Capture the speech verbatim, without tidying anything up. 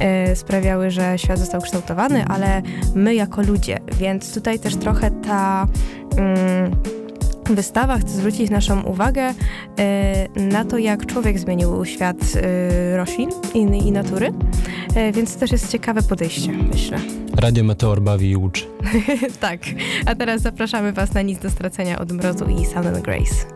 y, sprawiały, że świat został kształtowany, ale my jako ludzie, więc tutaj też trochę ta... Y, Wystawa chce zwrócić naszą uwagę y, na to, jak człowiek zmienił świat y, roślin i, i natury, y, więc to też jest ciekawe podejście, myślę. Radio Meteor bawi i uczy. Tak, a teraz zapraszamy Was na Nic do stracenia od Mrozu i Sound and Grace.